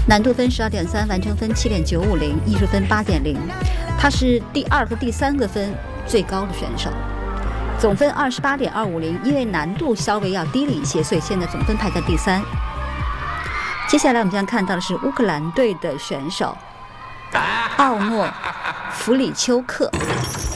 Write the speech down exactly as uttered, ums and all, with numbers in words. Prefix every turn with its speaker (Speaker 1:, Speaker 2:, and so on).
Speaker 1: 难度分十二点三，完成分七点九五零，艺术分八点零，他是第二和第三个分最高的选手，总分二十八点二五零，因为难度稍微要低了一些，所以现在总分排在第三。接下来我们将看到的是乌克兰队的选手奥诺·弗里丘克。